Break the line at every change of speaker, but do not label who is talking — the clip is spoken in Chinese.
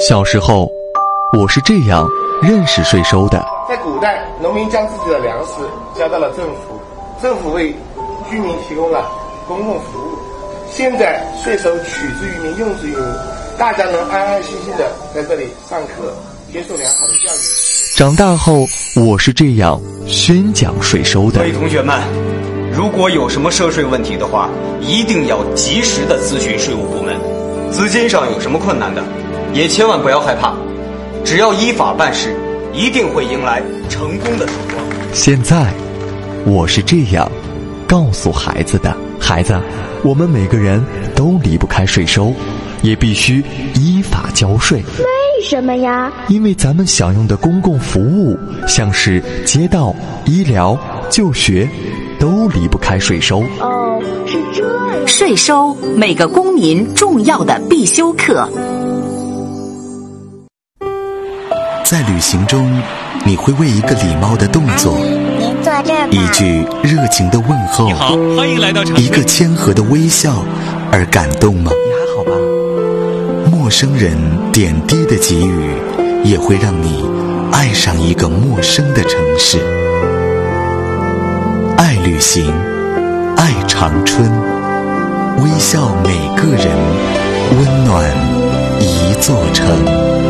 小时候，我是这样认识税收的。
在古代，农民将自己的粮食交到了政府，政府为居民提供了公共服务。现在税收取之于民，用之于民，大家能安安心心的在这里上课，接受良好的教育。
长大后，我是这样宣讲税收的。
各位同学们，如果有什么涉税问题的话，一定要及时的咨询税务部门。资金上有什么困难的，也千万不要害怕，只要依法办事，一定会迎来成功的曙光。
现在，我是这样告诉孩子的：孩子，我们每个人都离不开税收，也必须依法交税。
为什么呀？
因为咱们享用的公共服务，像是街道、医疗、就学，都离不开税收。
哦，是这样。
税收，每个公民重要的必修课。
在旅行中，你会为一个礼貌的动作，
您坐这儿吧。
一句热情的问候，
你好，欢迎来到长
一个谦和的微笑而感动吗？
你还好吧？
陌生人点滴的给予，也会让你爱上一个陌生的城市。爱旅行，爱长春，微笑每个人，温暖一座城。